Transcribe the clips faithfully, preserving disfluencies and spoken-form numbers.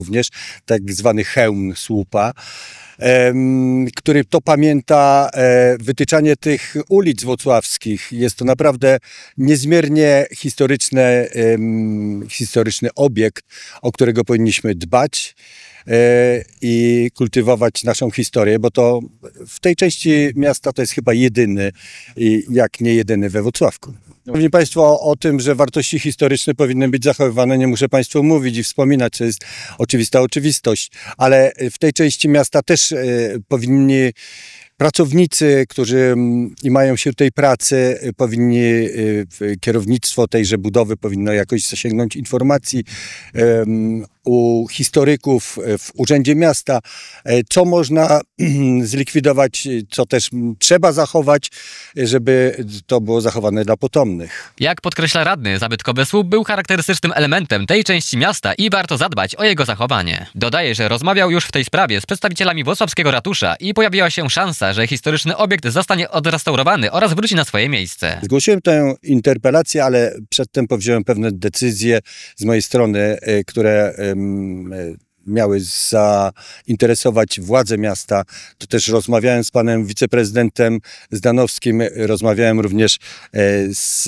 również tak zwany hełm słupa, który to pamięta wytyczanie tych ulic włocławskich. Jest to naprawdę niezmiernie historyczny, historyczny obiekt, o którego powinniśmy dbać i kultywować naszą historię, bo to w tej części miasta to jest chyba jedyny, jak nie jedyny we Włocławku. Szanowni Państwo, o, o tym, że wartości historyczne powinny być zachowywane, nie muszę Państwu mówić i wspominać, to jest oczywista oczywistość, ale w tej części miasta też e, powinni pracownicy, którzy i mają się tej pracy, powinni, kierownictwo tejże budowy powinno jakoś zasięgnąć informacji um, u historyków w Urzędzie Miasta, co można zlikwidować, co też trzeba zachować, żeby to było zachowane dla potomnych. Jak podkreśla radny, zabytkowy słup był charakterystycznym elementem tej części miasta i warto zadbać o jego zachowanie. Dodaje, że rozmawiał już w tej sprawie z przedstawicielami włocławskiego ratusza i pojawiła się szansa, że historyczny obiekt zostanie odrestaurowany oraz wróci na swoje miejsce. Zgłosiłem tę interpelację, ale przedtem powziąłem pewne decyzje z mojej strony, które miały zainteresować władze miasta. To też rozmawiałem z panem wiceprezydentem Zdanowskim, rozmawiałem również z,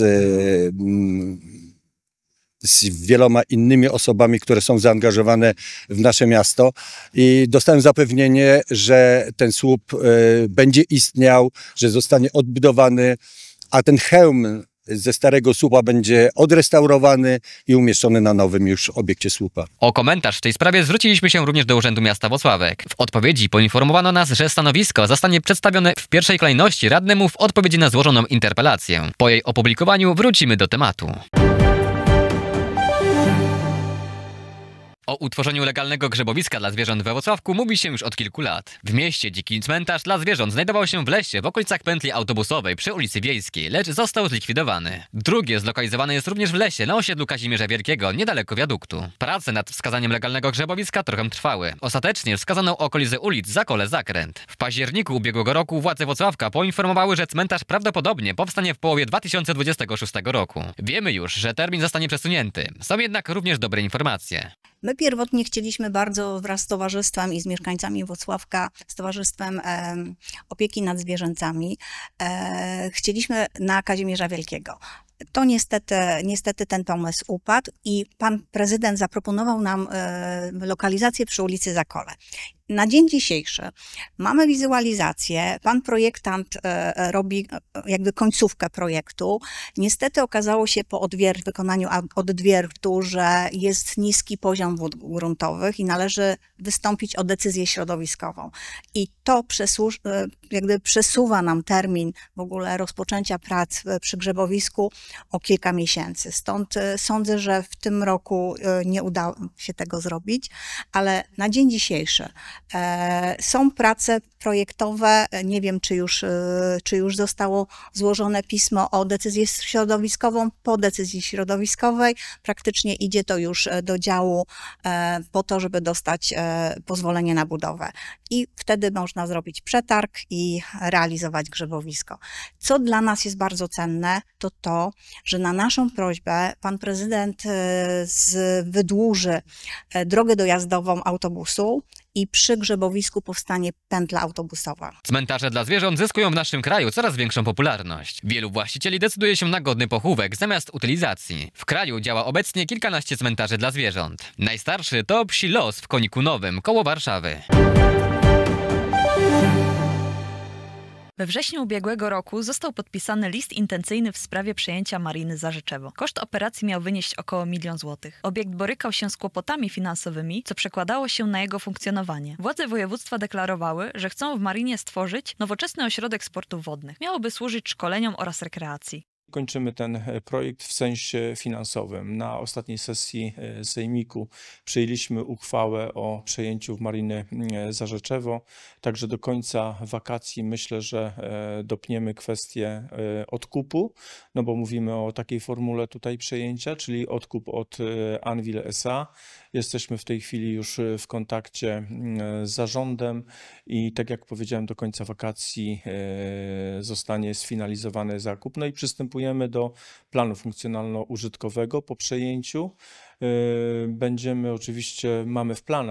z wieloma innymi osobami, które są zaangażowane w nasze miasto i dostałem zapewnienie, że ten słup będzie istniał, że zostanie odbudowany, a ten hełm ze starego słupa będzie odrestaurowany i umieszczony na nowym już obiekcie słupa. O komentarz w tej sprawie zwróciliśmy się również do Urzędu Miasta Włocławek. W odpowiedzi poinformowano nas, że stanowisko zostanie przedstawione w pierwszej kolejności radnemu w odpowiedzi na złożoną interpelację. Po jej opublikowaniu wrócimy do tematu. O utworzeniu legalnego grzebowiska dla zwierząt we Włocławku mówi się już od kilku lat. W mieście dziki cmentarz dla zwierząt znajdował się w lesie w okolicach pętli autobusowej przy ulicy Wiejskiej, lecz został zlikwidowany. Drugie zlokalizowane jest również w lesie na osiedlu Kazimierza Wielkiego, niedaleko wiaduktu. Prace nad wskazaniem legalnego grzebowiska trochę trwały. Ostatecznie wskazano okolice ulic Zakole-Zakręt. W październiku ubiegłego roku władze Włocławka poinformowały, że cmentarz prawdopodobnie powstanie w połowie dwa tysiące dwudziestego szóstego roku. Wiemy już, że termin zostanie przesunięty. Są jednak również dobre informacje. My pierwotnie chcieliśmy bardzo wraz z towarzystwem i z mieszkańcami Włocławka, z Towarzystwem e, Opieki nad Zwierzętami, e, chcieliśmy na Kazimierza Wielkiego. To niestety, niestety ten pomysł upadł i pan prezydent zaproponował nam e, lokalizację przy ulicy Zakole. Na dzień dzisiejszy mamy wizualizację, pan projektant e, robi jakby końcówkę projektu. Niestety okazało się po odwier- wykonaniu odwiertu, że jest niski poziom wód gruntowych i należy wystąpić o decyzję środowiskową. I to przesu- jakby przesuwa nam termin w ogóle rozpoczęcia prac przy grzebowisku o kilka miesięcy. Stąd sądzę, że w tym roku nie udało się tego zrobić, ale na dzień dzisiejszy są prace projektowe, nie wiem, czy już, czy już zostało złożone pismo o decyzję środowiskową. Po decyzji środowiskowej praktycznie idzie to już do działu po to, żeby dostać pozwolenie na budowę. I wtedy można zrobić przetarg i realizować grzebowisko. Co dla nas jest bardzo cenne, to to, że na naszą prośbę pan prezydent z, wydłuży drogę dojazdową autobusu i przy grzebowisku powstanie pętla autobusowa. Cmentarze dla zwierząt zyskują w naszym kraju coraz większą popularność. Wielu właścicieli decyduje się na godny pochówek zamiast utylizacji. W kraju działa obecnie kilkanaście cmentarzy dla zwierząt. Najstarszy to Psi Los w Koniku Nowym, koło Warszawy. We wrześniu ubiegłego roku został podpisany list intencyjny w sprawie przejęcia Mariny Zarzeczewo. Koszt operacji miał wynieść około milion złotych. Obiekt borykał się z kłopotami finansowymi, co przekładało się na jego funkcjonowanie. Władze województwa deklarowały, że chcą w Marinie stworzyć nowoczesny ośrodek sportów wodnych. Miałoby służyć szkoleniom oraz rekreacji. Kończymy ten projekt w sensie finansowym. Na ostatniej sesji Sejmiku przyjęliśmy uchwałę o przejęciu w Mariny Zarzeczewo. Także do końca wakacji myślę, że dopniemy kwestię odkupu, no bo mówimy o takiej formule tutaj przejęcia, czyli odkup od Anwil S A. Jesteśmy w tej chwili już w kontakcie z zarządem i tak jak powiedziałem, do końca wakacji zostanie sfinalizowany zakup. No i przystępujemy przystępujemy do planu funkcjonalno-użytkowego po przejęciu. Będziemy oczywiście, mamy w planach